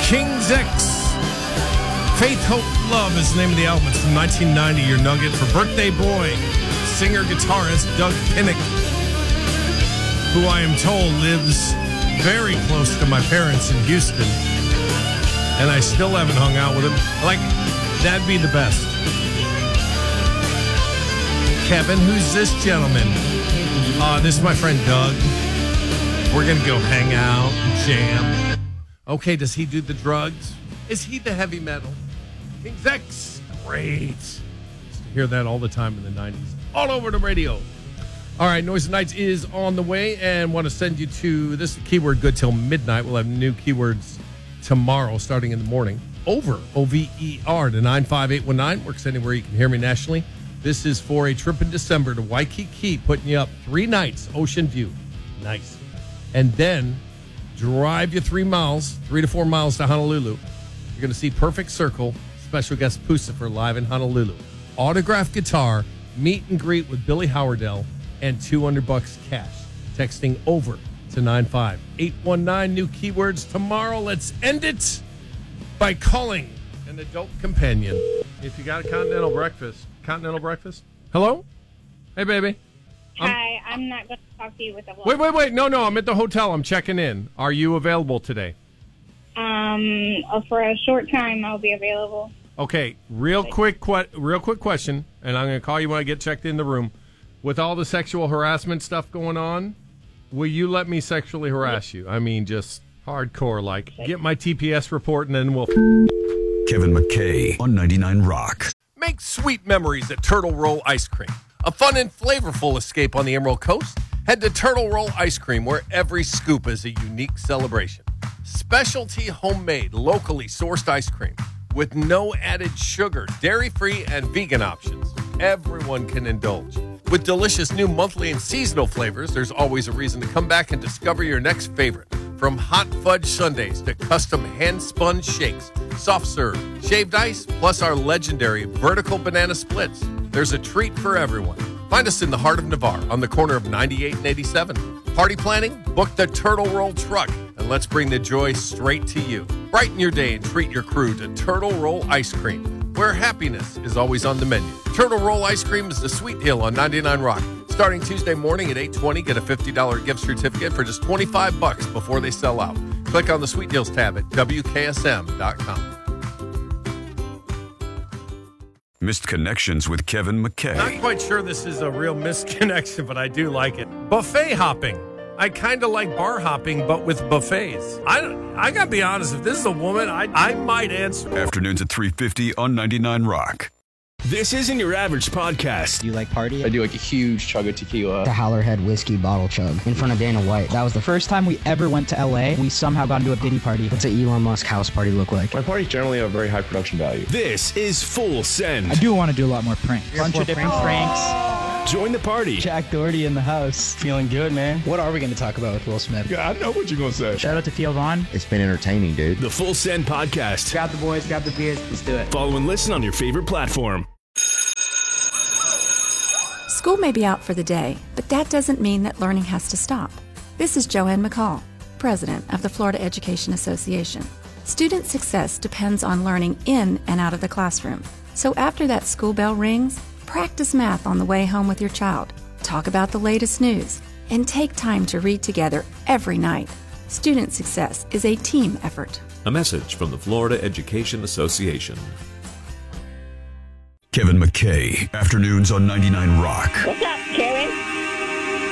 King's X. Faith, Hope, Love is the name of the album. It's from 1990. Your nugget for Birthday Boy. Singer-guitarist Doug Pinnick, who I am told lives very close to my parents in Houston. And I still haven't hung out with him. Like, that'd be the best. Kevin, who's this gentleman? This is my friend Doug. We're going to go hang out and jam. Okay, does he do the drugs? Is he the heavy metal? King's X. Great. Used to hear that all the time in the 90s. All over the radio. All right, Noise of Nights is on the way, and want to send you to this keyword good till midnight. We'll have new keywords tomorrow starting in the morning. Over, OVER to 95819. Works anywhere you can hear me nationally. This is for a trip in December to Waikiki, putting you up 3 nights, Ocean View. Nice. And then drive you 3 to 4 miles to Honolulu. You're going to see Perfect Circle, special guest Pucifer live in Honolulu. Autographed guitar, meet and greet with Billy Howardell, and $200 cash. Texting over to 95819. New keywords tomorrow. Let's end it by calling an adult companion. If you got a continental breakfast. Hello? Hey, baby. Hi, I'm not going to talk to you with the Wait. No, I'm at the hotel. I'm checking in. Are you available today? For a short time, I'll be available. Okay, real quick question, and I'm going to call you when I get checked in the room. With all the sexual harassment stuff going on, will you let me sexually harass you? I mean, just hardcore, like, get my TPS report, and then we'll... Kevin McKay on 99 Rock. Make sweet memories at Turtle Roll Ice Cream. A fun and flavorful escape on the Emerald Coast. Head to Turtle Roll Ice Cream, where every scoop is a unique celebration. Specialty homemade, locally sourced ice cream with no added sugar, dairy-free, and vegan options. Everyone can indulge. With delicious new monthly and seasonal flavors, there's always a reason to come back and discover your next favorite. From hot fudge sundaes to custom hand-spun shakes, soft serve, shaved ice, plus our legendary vertical banana splits. There's a treat for everyone. Find us in the heart of Navarre on the corner of 98 and 87. Party planning? Book the Turtle Roll truck, and let's bring the joy straight to you. Brighten your day and treat your crew to Turtle Roll Ice Cream, where happiness is always on the menu. Turtle Roll Ice Cream is the Sweet Deal on 99 Rock. Starting Tuesday morning at 8:20, get a $50 gift certificate for just $25 before they sell out. Click on the Sweet Deals tab at WKSM.com. Missed Connections with Kevin McKay. Not quite sure this is a real misconnection, but I do like it. Buffet hopping. I kind of like bar hopping, but with buffets. I got to be honest, if this is a woman, I might answer. Afternoons at 3:50 on 99 Rock. This isn't your average podcast. Do you like party? I do like a huge chug of tequila. The Howlerhead whiskey bottle chug in front of Dana White. That was the first time we ever went to LA. We somehow got into a Diddy party. What's an Elon Musk house party look like? My parties generally have a very high production value. This is Full Send. I do want to do a lot more pranks. Bunch of different pranks. Join the party. Jack Doherty in the house. Feeling good, man. What are we going to talk about with Will Smith? Yeah, I know what you're going to say. Shout out to Theo Vaughn. It's been entertaining, dude. The Full Send podcast. Grab the boys, grab the beers, let's do it. Follow and listen on your favorite platform. School may be out for the day, but that doesn't mean that learning has to stop. This is Joanne McCall, president of the Florida Education Association. Student success depends on learning in and out of the classroom. So after that school bell rings, practice math on the way home with your child, talk about the latest news, and take time to read together every night. Student success is a team effort. A message from the Florida Education Association. Kevin McKay, afternoons on 99 Rock. What's up?